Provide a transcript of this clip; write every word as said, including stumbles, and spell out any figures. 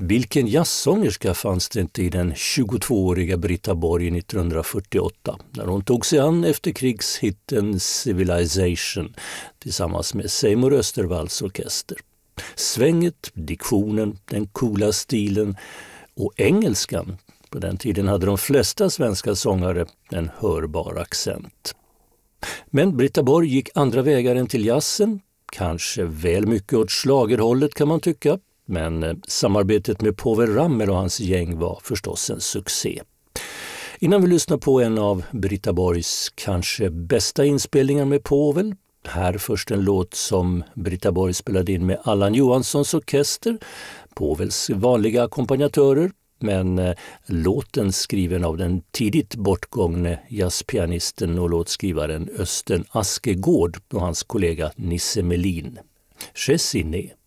Vilken jazzsångerska fanns det inte i den tjugotvååriga Britta Borg nittonhundrafyrtioåtta när hon tog sig an efterkrigshitten Civilization tillsammans med Seymour Östervalls orkester. Svänget, diktionen, den coola stilen och engelskan. På den tiden hade de flesta svenska sångare en hörbar accent. Men Britta Borg gick andra vägar än till jazzen. Kanske väl mycket åt schlagerhållet kan man tycka. Men samarbetet med Povel Ramel och hans gäng var förstås en succé. Innan vi lyssnar på en av Britta Borgs kanske bästa inspelningar med Povel, här först en låt som Britta Borg spelade in med Allan Johanssons orkester, Povels vanliga ackompanjatörer, men eh, låten skriven av den tidigt bortgångne jazzpianisten och låtskrivaren Östen Askegård och hans kollega Nisse Melin. Chez Ciné.